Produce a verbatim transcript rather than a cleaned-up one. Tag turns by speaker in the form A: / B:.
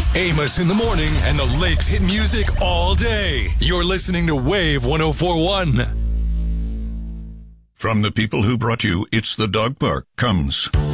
A: Amos in the morning and the Lakes hit music all day. You're listening to Wave one oh four point one.
B: From the people who brought you It's the Dog Park comes